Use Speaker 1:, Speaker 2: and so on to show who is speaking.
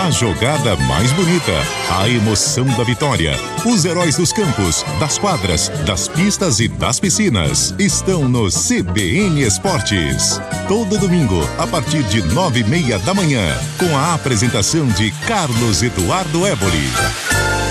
Speaker 1: A jogada mais bonita, a emoção da vitória, os heróis dos campos, das quadras, das pistas e das piscinas estão no CBN Esportes. Todo domingo, a partir de 9:30 da manhã, com a apresentação de Carlos Eduardo Éboli.